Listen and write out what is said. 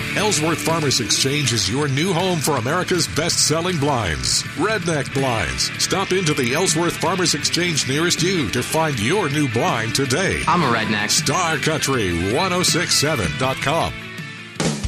Ellsworth Farmers Exchange is your new home for America's best-selling blinds, Redneck Blinds. Stop into the Ellsworth Farmers Exchange nearest you to find your new blind today. I'm a redneck. StarCountry1067.com.